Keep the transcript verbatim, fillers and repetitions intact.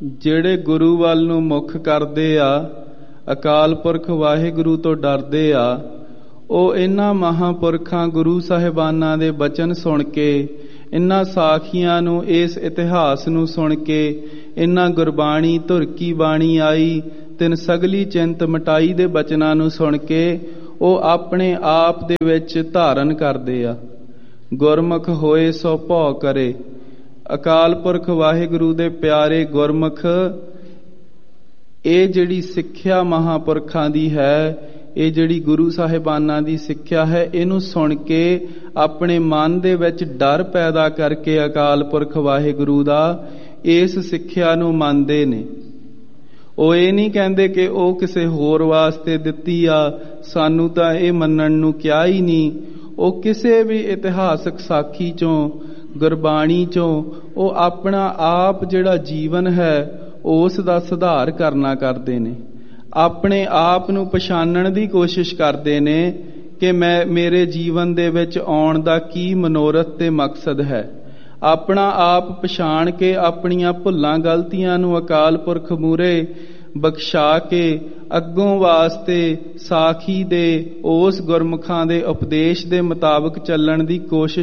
ਜਿਹੜੇ ਗੁਰੂ ਵੱਲ ਨੂੰ ਮੁੱਖ ਕਰਦੇ ਆ, ਅਕਾਲ ਪੁਰਖ ਵਾਹਿਗੁਰੂ ਤੋਂ ਡਰਦੇ ਆ, ਉਹ ਇਹਨਾਂ ਮਹਾਂਪੁਰਖਾਂ ਗੁਰੂ ਸਾਹਿਬਾਨਾਂ ਦੇ ਬਚਨ ਸੁਣ ਕੇ, ਇਹਨਾਂ ਸਾਖੀਆਂ ਨੂੰ, ਇਸ ਇਤਿਹਾਸ ਨੂੰ ਸੁਣ ਕੇ, ਇਹਨਾਂ ਗੁਰਬਾਣੀ ਧੁਰ ਕੀ ਬਾਣੀ ਆਈ ਤਿਨ ਸਗਲੀ ਚਿੰਤ ਮਟਾਈ ਦੇ ਬਚਨਾਂ ਨੂੰ ਸੁਣ ਕੇ ਉਹ ਆਪਣੇ ਆਪ ਦੇ ਵਿੱਚ ਧਾਰਨ ਕਰਦੇ ਆ। ਗੁਰਮੁਖ ਹੋਏ ਸੋ ਭਉ ਕਰੇ। ਅਕਾਲ ਪੁਰਖ ਵਾਹਿਗੁਰੂ ਦੇ ਪਿਆਰੇ ਗੁਰਮੁਖ, ਇਹ ਜਿਹੜੀ ਸਿੱਖਿਆ ਮਹਾਂਪੁਰਖਾਂ ਦੀ ਹੈ, ਇਹ ਜਿਹੜੀ ਗੁਰੂ ਸਾਹਿਬਾਨਾਂ ਦੀ ਸਿੱਖਿਆ ਹੈ, ਇਹਨੂੰ ਸੁਣ ਕੇ ਆਪਣੇ ਮਨ ਦੇ ਵਿੱਚ ਡਰ ਪੈਦਾ ਕਰਕੇ ਅਕਾਲ ਪੁਰਖ ਵਾਹਿਗੁਰੂ ਦਾ ਇਸ ਸਿੱਖਿਆ ਨੂੰ ਮੰਨਦੇ ਨੇ। ਉਹ ਇਹ ਨਹੀਂ ਕਹਿੰਦੇ ਕਿ ਉਹ ਕਿਸੇ ਹੋਰ ਵਾਸਤੇ ਦਿੱਤੀ ਆ, ਸਾਨੂੰ ਤਾਂ ਇਹ ਮੰਨਣ ਨੂੰ ਕਿਹਾ ਹੀ ਨਹੀਂ। ਉਹ ਕਿਸੇ ਵੀ ਇਤਿਹਾਸਕ ਸਾਖੀ ਚੋਂ, ਗੁਰਬਾਣੀ ਚੋਂ ਉਹ ਆਪਣਾ ਆਪ ਜਿਹੜਾ ਜੀਵਨ ਹੈ ਉਸ ਦਾ ਸੁਧਾਰ ਕਰਨਾ ਕਰਦੇ ਨੇ। ਆਪਣੇ ਆਪ ਨੂੰ ਪਛਾਣਨ ਦੀ ਕੋਸ਼ਿਸ਼ ਕਰਦੇ ਨੇ ਕਿ ਮੈਂ, ਮੇਰੇ ਜੀਵਨ ਦੇ ਵਿੱਚ ਆਉਣ ਦਾ ਕੀ ਮਨੋਰਥ ਤੇ ਮਕਸਦ ਹੈ। ਆਪਣਾ ਆਪ ਪਛਾਣ ਕੇ ਆਪਣੀਆਂ ਭੁੱਲਾਂ ਗਲਤੀਆਂ ਨੂੰ ਅਕਾਲ ਪੁਰਖ ਮੂਹਰੇ ਬਖਸ਼ਾ ਕੇ ਅੱਗੋਂ ਵਾਸਤੇ ਸਾਖੀ ਦੇ ਉਸ ਗੁਰਮੁਖਾਂ ਦੇ ਉਪਦੇਸ਼ ਦੇ ਮੁਤਾਬਕ ਚੱਲਣ ਦੀ ਕੋਸ਼ਿਸ਼